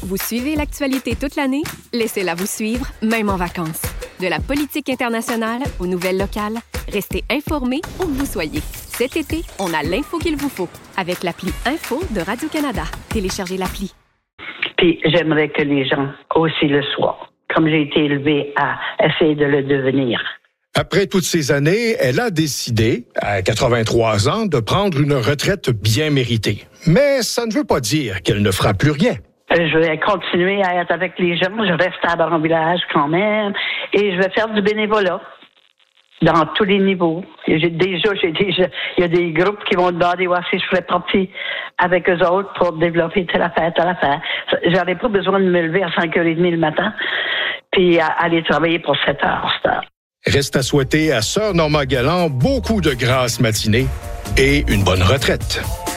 Vous suivez l'actualité toute l'année? Laissez-la vous suivre, même en vacances. De la politique internationale aux nouvelles locales, restez informés où que vous soyez. Cet été, on a l'info qu'il vous faut avec l'appli Info de Radio-Canada. Téléchargez l'appli. Puis j'aimerais que les gens aussi le soient, comme j'ai été élevée à essayer de le devenir. Après toutes ces années, elle a décidé, à 83 ans, de prendre une retraite bien méritée. Mais ça ne veut pas dire qu'elle ne fera plus rien. Je vais continuer à être avec les gens. Je reste à Baron-Village quand même. Et je vais faire du bénévolat dans tous les niveaux. Il y a des groupes qui vont demander si je ferais partie avec eux autres pour développer telle affaire. J'aurais pas besoin de me lever à 5h30 le matin puis aller travailler pour 7 heures. Reste à souhaiter à Sœur Norma Galland beaucoup de grâce matinée et une bonne retraite.